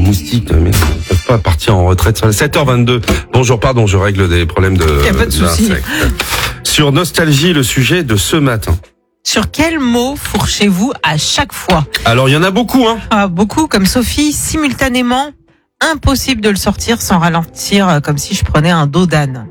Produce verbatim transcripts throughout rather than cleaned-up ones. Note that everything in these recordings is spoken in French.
moustiques, mais ils ne peuvent pas partir en retraite. sept heures vingt-deux. Bonjour, pardon, je règle des problèmes de. Il n'y a pas de souci. Sur Nostalgie, le sujet de ce matin. Sur quel mot fourchez-vous à chaque fois? Alors, il y en a beaucoup, hein. Ah, beaucoup, comme Sophie, simultanément. Impossible de le sortir sans ralentir, comme si je prenais un dos d'âne.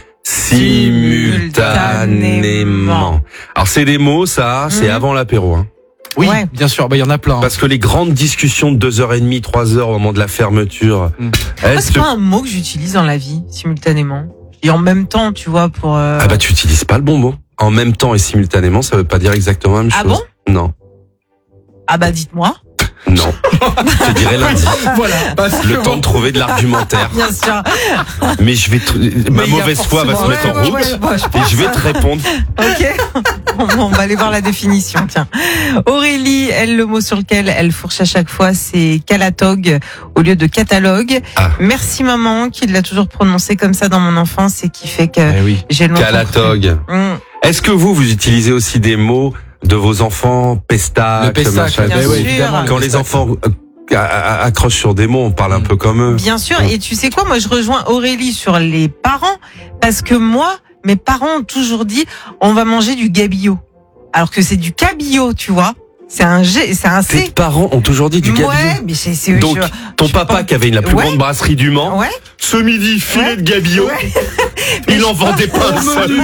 Simultanément. Alors, c'est des mots, ça, c'est mmh. avant l'apéro, hein. Oui, ouais. bien sûr, bah il y en a plein. Parce que les grandes discussions de deux heures et demie, trois heures au moment de la fermeture. Mmh. Moi, c'est pas un mot que j'utilise dans la vie, simultanément. Et en même temps, tu vois, pour... Euh... Ah bah tu utilises pas le bon mot. En même temps et simultanément, ça veut pas dire exactement la même ah chose. Ah bon? Non. Ah bah dites-moi. Non. Je te dirais lundi. Voilà. Le temps de trouver de l'argumentaire. Bien sûr. Mais je vais, t... ma mauvaise foi va se mettre en route. Ouais, ouais, ouais, et je vais te répondre. Ok. On va aller voir la définition, tiens. Aurélie, elle, le mot sur lequel elle fourche à chaque fois, c'est calatog au lieu de catalogue. Ah. Merci maman, qui l'a toujours prononcé comme ça dans mon enfance et qui fait que eh oui. j'ai le calatog. Mmh. Est-ce que vous, vous utilisez aussi des mots de vos enfants, pestac, le pestac, bien sûr. évidemment, quand les enfants accrochent sur des mots, on parle un peu comme eux. Bien sûr. Et tu sais quoi, moi je rejoins Aurélie sur les parents, parce que moi, mes parents ont toujours dit, on va manger du gabillo, alors que c'est du cabillaud, tu vois. C'est un G, c'est un C. Tes parents ont toujours dit du gabillo. Ouais, mais c'est, c'est donc je, ton je papa pense... qui avait la plus ouais. grande brasserie du Mans, ouais. ce midi filet ouais. de gabillo, ouais. il en vendait pas un seul.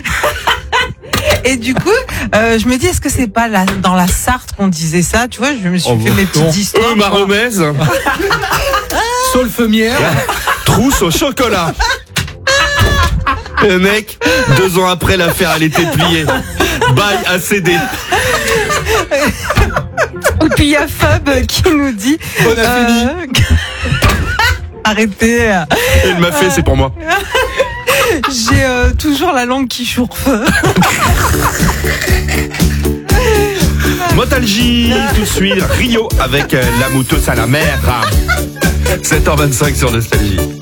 Et du coup, euh, je me dis, est-ce que c'est pas là, dans la Sarthe qu'on disait ça? Tu vois, je me suis oh, fait bon. mes petites histoires. Euh, Maromèze. Saulfemière. Trousse au chocolat. Le mec, deux ans après, l'affaire, elle était pliée. Bye, A C D. Et puis il y a Fab qui nous dit... On a euh... fini. Arrêtez. Elle m'a fait, euh... c'est pour moi. J'ai euh, toujours la langue qui chourfe. Nostalgie, tout de suite, Rio avec euh, la mouteuse à la mer. sept heures vingt-cinq sur Nostalgie.